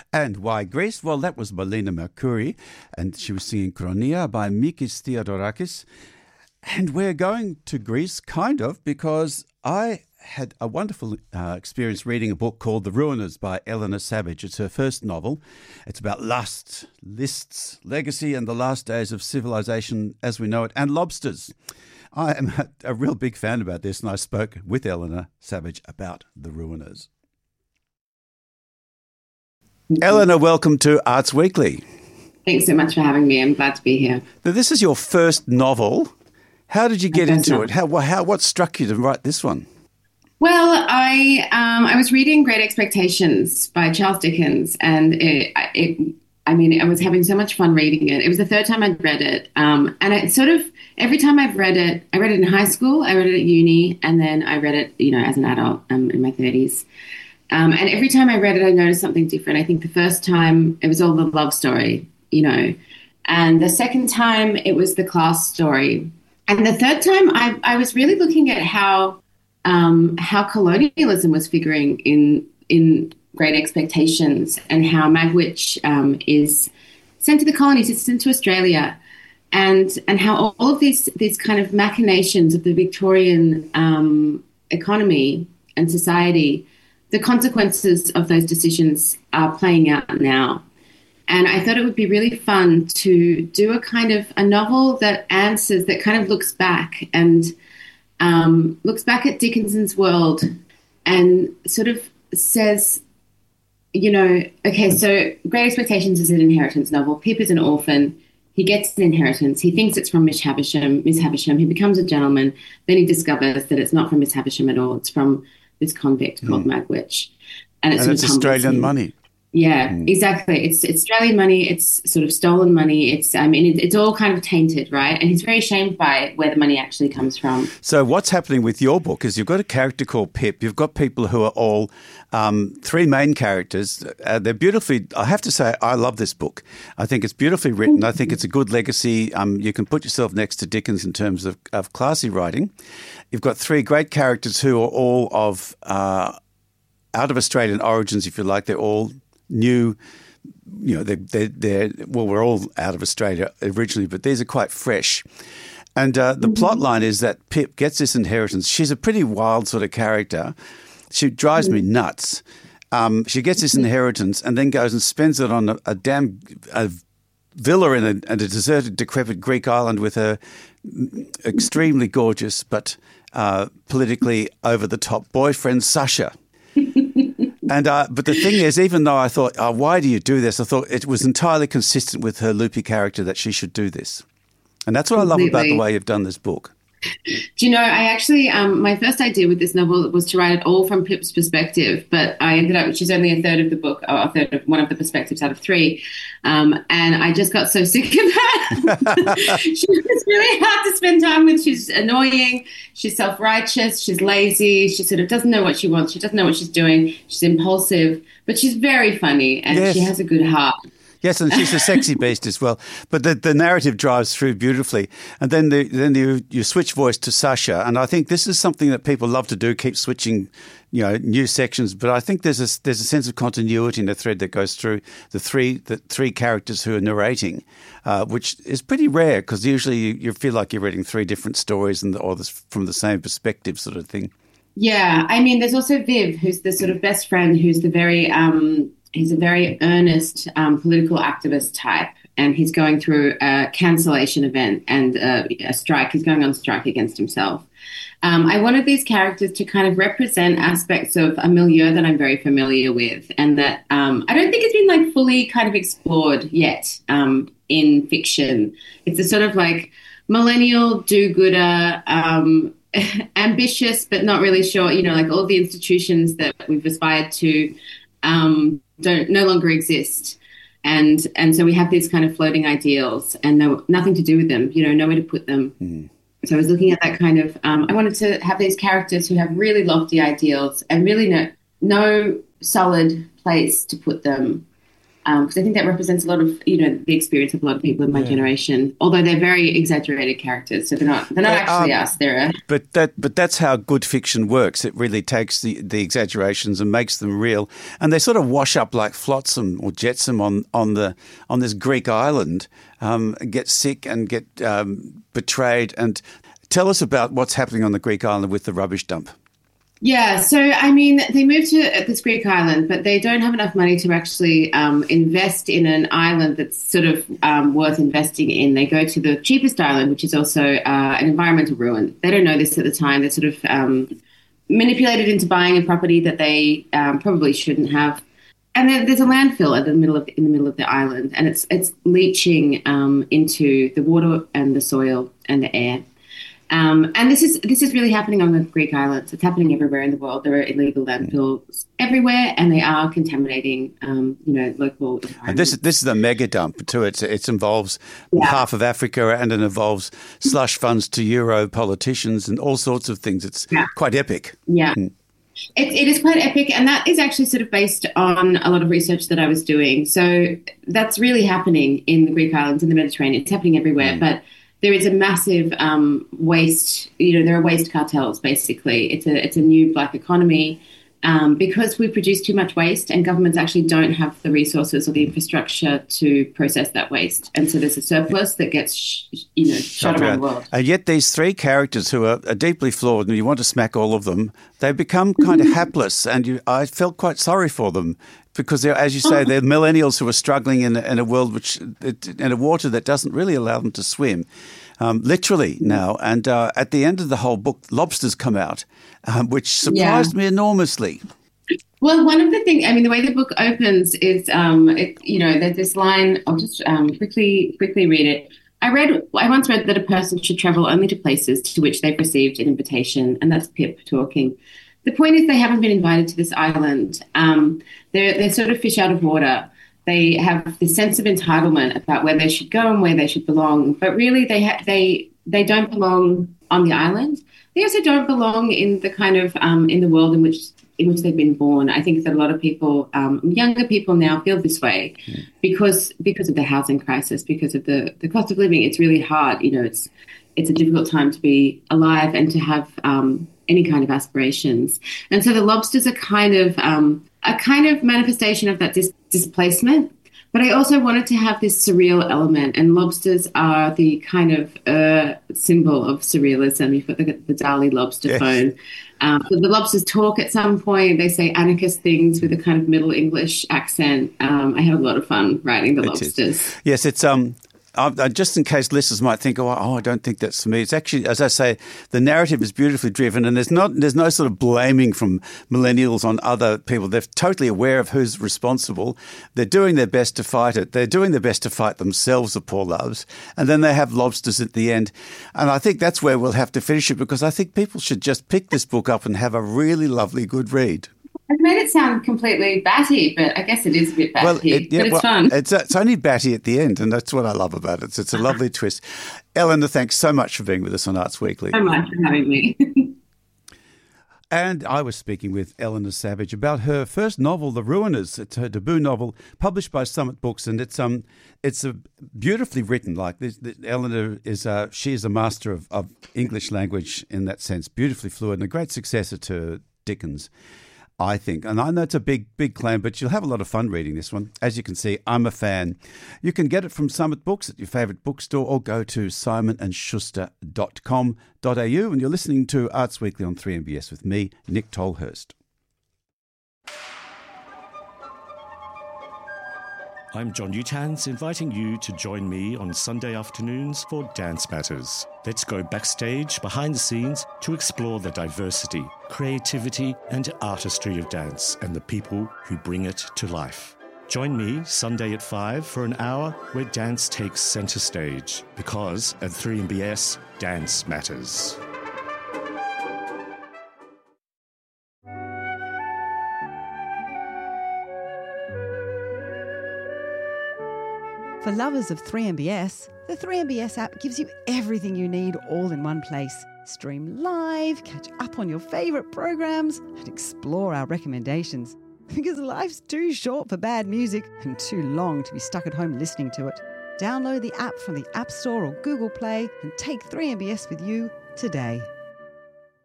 And why Greece? Well, that was Melina Mercouri, and she was singing Kronia by Mikis Theodorakis. And we're going to Greece, kind of, because I had a wonderful experience reading a book called The Ruiners by Eleanor Savage. It's her first novel. It's about lust, lists, legacy, and the last days of civilization as we know it, and lobsters. I am a real big fan about this, and I spoke with Eleanor Savage about The Ruiners. Eleanor, welcome to Arts Weekly. Thanks so much for having me. I'm glad to be here. Now, this is your first novel. How did you get into it? What struck you to write this one? Well, I was reading Great Expectations by Charles Dickens, and I was having so much fun reading it. It was the third time I'd read it, and it sort of every time I've read it, I read it in high school, I read it at uni, and then I read it, as an adult in my 30s. And every time I read it, I noticed something different. I think the first time it was all the love story, and the second time it was the class story. And the third time I was really looking at how colonialism was figuring in Great Expectations, and how Magwitch is sent to the colonies, it's sent to Australia, and how all of these kind of machinations of the Victorian economy and society, the consequences of those decisions are playing out now. And I thought it would be really fun to do a novel that answers, that kind of looks back and looks back at Dickinson's world and sort of says, okay, so Great Expectations is an inheritance novel. Pip is an orphan. He gets an inheritance. He thinks it's from Miss Havisham. He becomes a gentleman. Then he discovers that it's not from Miss Havisham at all. It's from this convict called Magwitch. And it's Australian money. Yeah, exactly. It's Australian money. It's sort of stolen money. It's all kind of tainted, right? And he's very shamed by where the money actually comes from. So what's happening with your book is you've got a character called Pip. You've got people who are all three main characters. They're beautifully, I have to say, I love this book. I think it's beautifully written. I think it's a good legacy. You can put yourself next to Dickens in terms of classy writing. You've got three great characters who are all of out of Australian origins, if you like. They're all new, we're all out of Australia originally, but these are quite fresh. And the plot line is that Pip gets this inheritance. She's a pretty wild sort of character. She drives me nuts. She gets this inheritance and then goes and spends it on a villa in a deserted, decrepit Greek island with her extremely gorgeous but politically over-the-top boyfriend, Sasha. And but the thing is, even though I thought, why do you do this? I thought it was entirely consistent with her loopy character that she should do this. And that's what I love about the way you've done this book. Do I actually, my first idea with this novel was to write it all from Pip's perspective, but I ended up, she's only a third of the book, or a third of one of the perspectives out of three. And I just got so sick of her. She was really hard to spend time with. She's annoying. She's self-righteous. She's lazy. She sort of doesn't know what she wants. She doesn't know what she's doing. She's impulsive, but she's very funny and she has a good heart. Yes, and she's a sexy beast as well. But the narrative drives through beautifully. And then you switch voice to Sasha. And I think this is something that people love to do, keep switching, new sections. But I think there's a sense of continuity in the thread that goes through the three characters who are narrating, which is pretty rare because usually you feel like you're reading three different stories from the same perspective sort of thing. Yeah, there's also Viv, who's the sort of best friend, who's the very he's a very earnest political activist type, and he's going through a cancellation event and a strike. He's going on strike against himself. I wanted these characters to kind of represent aspects of a milieu that I'm very familiar with, and that I don't think it's been fully kind of explored yet in fiction. It's a sort of millennial do-gooder, ambitious but not really sure. All the institutions that we've aspired to no longer exist, and so we have these kind of floating ideals and nothing to do with them, nowhere to put them. Mm. So I was looking at that kind of I wanted to have these characters who have really lofty ideals and really no solid place to put them, because I think that represents a lot of, the experience of a lot of people in my generation. Although they're very exaggerated characters, so they're not actually us. But that's how good fiction works. It really takes the exaggerations and makes them real, and they sort of wash up like flotsam or jetsam on this Greek island, get sick and get betrayed. And tell us about what's happening on the Greek island with the rubbish dump. Yeah, so I mean, they moved to this Greek island, but they don't have enough money to actually invest in an island that's sort of worth investing in. They go to the cheapest island, which is also an environmental ruin. They don't know this at the time. They're sort of manipulated into buying a property that they probably shouldn't have. And there's a landfill in the middle of the island, and it's leaching into the water and the soil and the air. And this is really happening on the Greek islands. It's happening everywhere in the world. There are illegal landfills everywhere, and they are contaminating, local environments. And this is a mega dump too. It involves half of Africa, and it involves slush funds to Euro politicians and all sorts of things. It's quite epic. Yeah. It is quite epic, and that is actually sort of based on a lot of research that I was doing. So that's really happening in the Greek islands, in the Mediterranean. It's happening everywhere, but there is a massive waste. There are waste cartels. Basically, it's a new black economy because we produce too much waste, and governments actually don't have the resources or the infrastructure to process that waste, and so there's a surplus that gets shot around the world. And yet, these three characters who are deeply flawed, and you want to smack all of them, they become kind of hapless, and I felt quite sorry for them. Because they're, as you say, they're millennials who are struggling in a world in a water that doesn't really allow them to swim, literally now. And at the end of the whole book, lobsters come out, which surprised me enormously. Well, one of the things, the way the book opens is, there's this line. I'll just quickly read it. I once read that a person should travel only to places to which they've received an invitation, and that's Pip talking. The point is they haven't been invited to this island. They're sort of fish out of water. They have this sense of entitlement about where they should go and where they should belong. But really, they don't belong on the island. They also don't belong in the kind of in the world in which they've been born. I think that a lot of people, younger people now, feel this way because of the housing crisis, because of the cost of living. It's really hard. It's a difficult time to be alive and to have any kind of aspirations. And so the lobsters are kind of manifestation of that displacement. But I also wanted to have this surreal element, and lobsters are the kind of symbol of surrealism. You've got the Dali lobster phone. So the lobsters talk at some point. They say anarchist things with a kind of Middle English accent. I had a lot of fun writing the lobsters. Yes, it's just in case listeners might think, I don't think that's for me. It's actually, as I say, the narrative is beautifully driven, and there's no sort of blaming from millennials on other people. They're totally aware of who's responsible. They're doing their best to fight it. They're doing their best to fight themselves, the poor loves, and then they have lobsters at the end. And I think that's where we'll have to finish it, because I think people should just pick this book up and have a really lovely, good read. I've made it sound completely batty, but I guess it is a bit batty, but it's fun. It's only batty at the end, and that's what I love about it. It's a lovely twist. Eleanor, thanks so much for being with us on Arts Weekly. So much for having me. And I was speaking with Eleanor Savage about her first novel, The Ruiners. It's her debut novel, published by Summit Books, and it's a beautifully written. Like this, Eleanor is she is a master of English language in that sense, beautifully fluent, and a great successor to Dickens, I think. And I know it's a big claim, but you'll have a lot of fun reading this one. As you can see, I'm a fan. You can get it from Summit Books at your favourite bookstore, or go to simonandschuster.com.au. And you're listening to Arts Weekly on 3MBS with me, Nick Tolhurst. I'm John Utans, inviting you to join me on Sunday afternoons for Dance Matters. Let's go backstage, behind the scenes, to explore the diversity, creativity and artistry of dance and the people who bring it to life. Join me Sunday at 5 for an hour where dance takes centre stage, because at 3MBS, dance matters. For lovers of 3MBS, the 3MBS app gives you everything you need all in one place. Stream live, catch up on your favourite programs, and explore our recommendations. Because life's too short for bad music and too long to be stuck at home listening to it. Download the app from the App Store or Google Play and take 3MBS with you today.